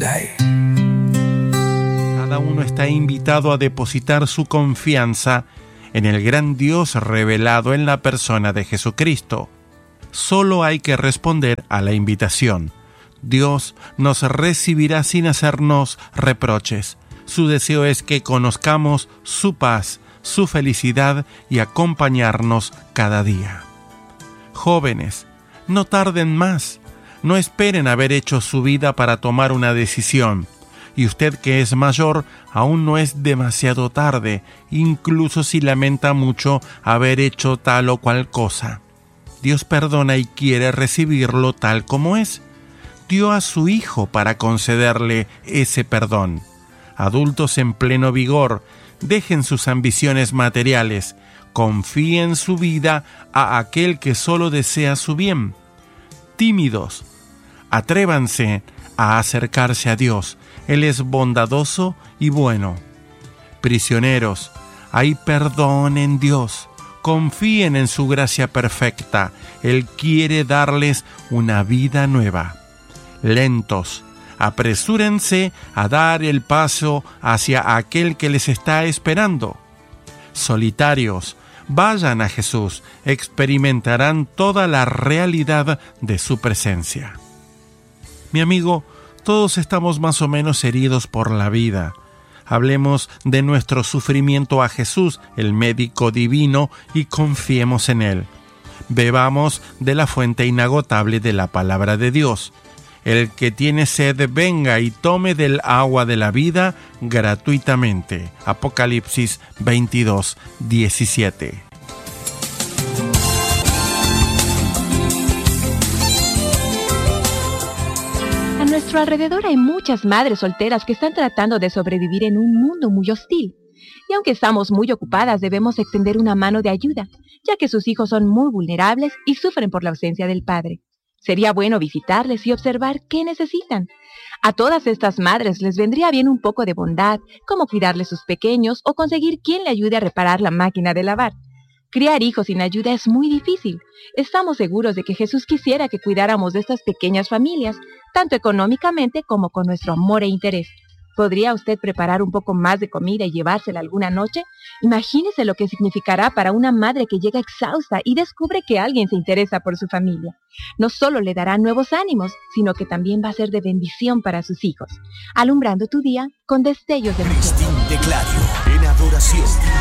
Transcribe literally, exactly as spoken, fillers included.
Hyundai. Cada uno está invitado a depositar su confianza en el gran Dios revelado en la persona de Jesucristo. Solo hay que responder a la invitación. Dios nos recibirá sin hacernos reproches. Su deseo es que conozcamos su paz, su felicidad y acompañarnos cada día. Jóvenes, no tarden más. No esperen haber hecho su vida para tomar una decisión. Y usted que es mayor, aún no es demasiado tarde, incluso si lamenta mucho haber hecho tal o cual cosa. Dios perdona y quiere recibirlo tal como es. Dio a su Hijo para concederle ese perdón. Adultos en pleno vigor, dejen sus ambiciones materiales, confíen su vida a aquel que solo desea su bien. Tímidos, atrévanse a acercarse a Dios. Él es bondadoso y bueno. Prisioneros, hay perdón en Dios. Confíen en su gracia perfecta. Él quiere darles una vida nueva. Lentos, apresúrense a dar el paso hacia aquel que les está esperando. Solitarios, vayan a Jesús, experimentarán toda la realidad de su presencia. Mi amigo, todos estamos más o menos heridos por la vida. Hablemos de nuestro sufrimiento a Jesús, el médico divino, y confiemos en Él. Bebamos de la fuente inagotable de la palabra de Dios. El que tiene sed, venga y tome del agua de la vida gratuitamente. Apocalipsis veintidós, diecisiete. A nuestro alrededor hay muchas madres solteras que están tratando de sobrevivir en un mundo muy hostil. Y aunque estamos muy ocupadas, debemos extender una mano de ayuda, ya que sus hijos son muy vulnerables y sufren por la ausencia del padre. Sería bueno visitarles y observar qué necesitan. A todas estas madres les vendría bien un poco de bondad, como cuidarles sus pequeños o conseguir quien le ayude a reparar la máquina de lavar. Criar hijos sin ayuda es muy difícil. Estamos seguros de que Jesús quisiera que cuidáramos de estas pequeñas familias, tanto económicamente como con nuestro amor e interés. ¿Podría usted preparar un poco más de comida y llevársela alguna noche? Imagínese lo que significará para una madre que llega exhausta y descubre que alguien se interesa por su familia. No solo le dará nuevos ánimos, sino que también va a ser de bendición para sus hijos, alumbrando tu día con destellos de emoción. Cristín de Clario, en adoración.